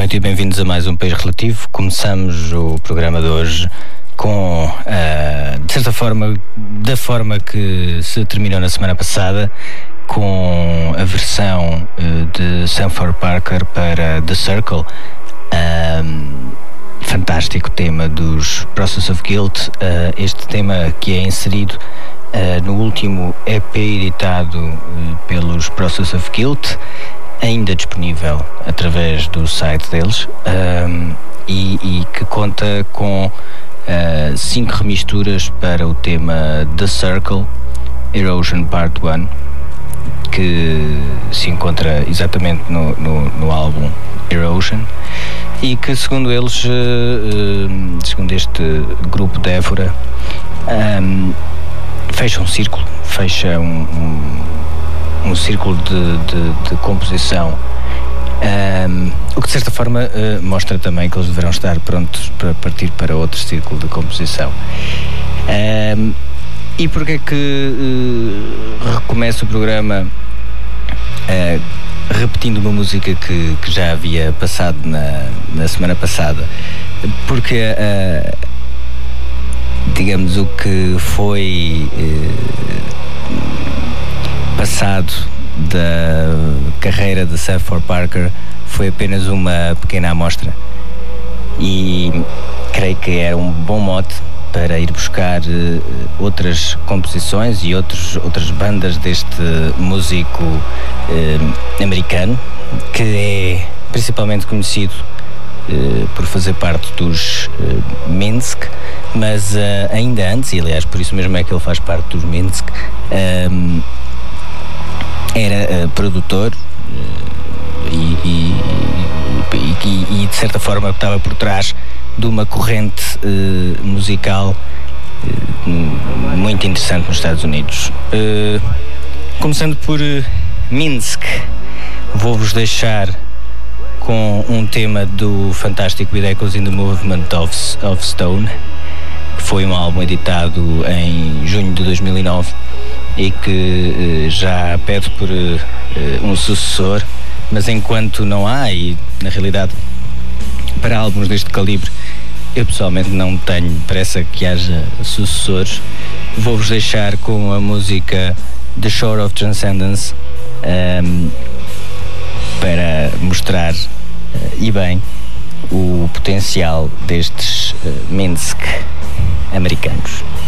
noite e bem-vindos a mais um País Relativo. Começamos o programa de hoje com, de certa forma, da forma que se terminou na semana passada, com a versão de Sam Parker para The Circle, fantástico tema dos Process of Guilt, este tema que é inserido no último EP editado pelos Process of Guilt, ainda disponível através do site deles, e que conta com 5 remisturas para o tema The Circle, Erosion Part 1, que se encontra exatamente no álbum Erosion, e que, segundo eles, segundo este grupo de Évora, fecha um círculo, fecha um círculo de composição, o que de certa forma mostra também que eles deverão estar prontos para partir para outro círculo de composição. E porque é que recomeço o programa repetindo uma música que já havia passado na semana passada? Porque digamos, o que foi passado da carreira de Sam Parker foi apenas uma pequena amostra, e creio que era um bom mote para ir buscar outras composições e outras bandas deste músico americano, que é principalmente conhecido por fazer parte dos Minsk, mas ainda antes, e aliás por isso mesmo é que ele faz parte dos Minsk, era produtor e de certa forma estava por trás de uma corrente musical muito interessante nos Estados Unidos. Começando por Minsk, vou-vos deixar com um tema do fantástico With Echoes in the Movement of Stone, que foi um álbum editado em junho de 2009 e que já pede por um sucessor, mas enquanto não há, e na realidade para álbuns deste calibre eu pessoalmente não tenho pressa que haja sucessores, vou-vos deixar com a música The Shore of Transcendence, para mostrar e bem o potencial destes Minsk americanos.